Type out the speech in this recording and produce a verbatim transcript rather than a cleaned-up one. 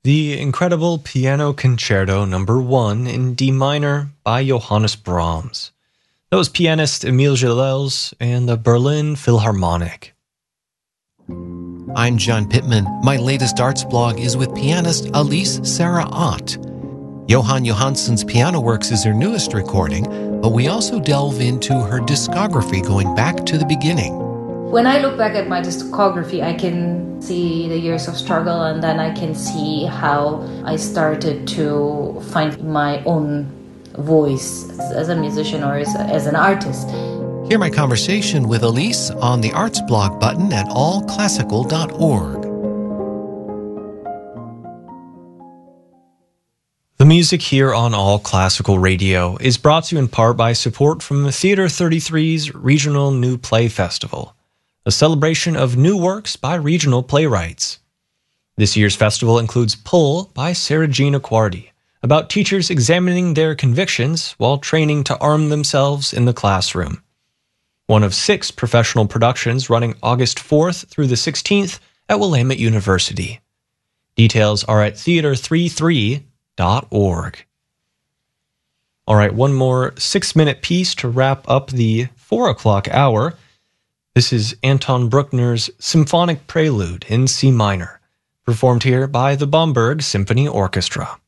The incredible Piano Concerto Number one in D minor by Johannes Brahms. That was pianist Emil Gilels and the Berlin Philharmonic. I'm John Pittman. My latest arts blog is with pianist Elise Sarah Ott. Johan Johansson's Piano Works is her newest recording, but we also delve into her discography going back to the beginning. When I look back at my discography, I can see the years of struggle, and then I can see how I started to find my own voice as a musician or as, a, as an artist. Hear my conversation with Elise on the Arts blog button at all classical dot org. The music here on All Classical Radio is brought to you in part by support from Theatre thirty-three's Regional New Play Festival, a celebration of new works by regional playwrights. This year's festival includes Pull by Sarah Jean Acquardi, about teachers examining their convictions while training to arm themselves in the classroom. One of six professional productions running August fourth through the sixteenth at Willamette University. Details are at theatre thirty-three dot org. All right, one more six-minute piece to wrap up the four o'clock hour. This is Anton Bruckner's Symphonic Prelude in C minor, performed here by the Bamberg Symphony Orchestra.